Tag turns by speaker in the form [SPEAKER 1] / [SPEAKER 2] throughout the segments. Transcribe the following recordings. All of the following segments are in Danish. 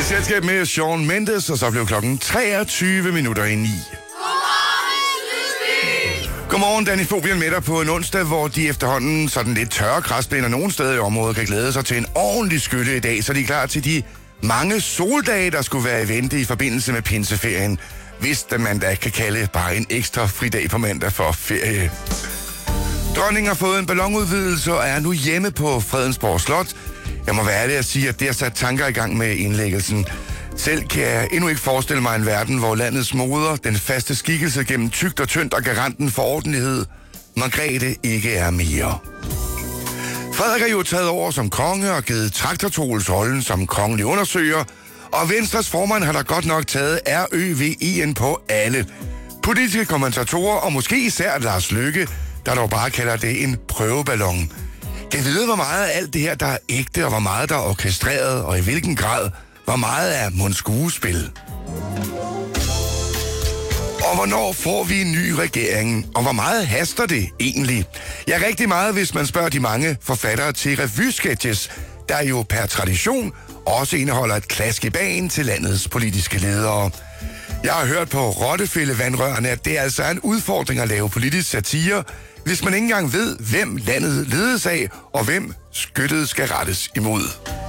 [SPEAKER 1] Et selskab med Shawn Mendes, og så blev klokken 23:09. Godmorgen, Danny Fobian med dig på en onsdag, hvor de efterhånden sådan lidt tørre græsplæner nogle steder i området kan glæde sig til en ordentlig skytte i dag, så de er klar til de mange soldage, der skulle være i vente i forbindelse med pinseferien, hvis man da kan kalde bare en ekstra fridag på mandag for ferie. Dronningen har fået en ballonudvidelse og er nu hjemme på Fredensborg Slot. Jeg må være ærlig at sige, at det har sat tanker i gang med indlæggelsen. Selv kan jeg endnu ikke forestille mig en verden, hvor landets moder, den faste skikkelse gennem tykt og tyndt og garanten for ordentlighed, Margrethe, ikke er mere. Frederik er jo taget over som konge og givet Traktor Troels rollen som kongelig undersøger, og Venstres formand har da godt nok taget RØVI'en på alle. Politiske kommentatorer, og måske især Lars Løkke, der dog bare kalder det en prøveballon. Kan vide, hvor meget af alt det her, der er ægte, og hvor meget der er orkestreret, og i hvilken grad, hvor meget er mundskuespil. Og hvornår får vi en ny regering, og hvor meget haster det egentlig? Ja, rigtig meget, hvis man spørger de mange forfattere til revysketches, der jo per tradition også indeholder et klask i bagen til landets politiske ledere. Jeg har hørt på Rottefællevandrørene, at det altså er en udfordring at lave politisk satire, hvis man ikke engang ved, hvem landet ledes af, og hvem skyttet skal rettes imod.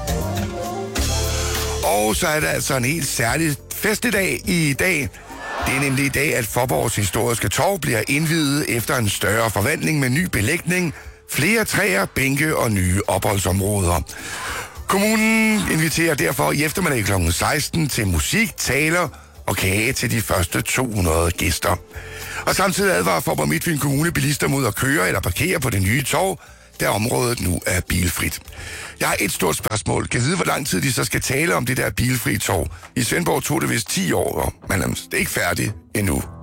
[SPEAKER 1] Og så er der altså en helt særlig festdag i dag. Det er nemlig i dag, at Faaborgs historiske torv bliver indviet efter en større forvandling med ny belægning, flere træer, bænke og nye opholdsområder. Kommunen inviterer derfor i eftermiddag kl. 16 til musik, taler og kage til de første 200 gæster. Og samtidig advarer Faaborg Midtfyn Kommune bilister mod at køre eller parkere på det nye torv, da området nu er bilfrit. Jeg har et stort spørgsmål. Kan vide, hvor lang tid de så skal tale om det der bilfri torv? I Svendborg tog det vist 10 år, og man er ikke færdig endnu.